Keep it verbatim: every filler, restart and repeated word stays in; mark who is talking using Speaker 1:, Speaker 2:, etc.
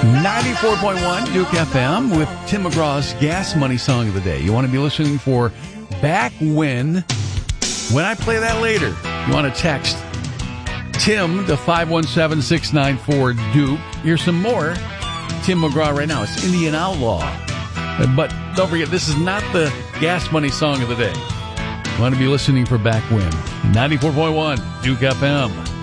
Speaker 1: ninety-four point one Duke F M with Tim McGraw's Gas Money Song of the Day. You want to be listening for Back When. When I play that later, you want to text Tim to five one seven, six nine four, Duke. Here's some more Tim McGraw right now. It's Indian Outlaw. But don't forget, this is not the Gas Money Song of the Day. You want to be listening for Back When. ninety-four point one Duke F M.